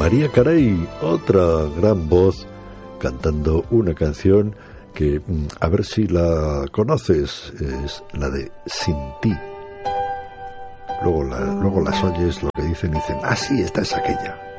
María Carey, otra gran voz, cantando una canción que, a ver si la conoces, es la de Sin ti. Luego las oyes, lo que dicen, y dicen, ah, sí, esta es aquella.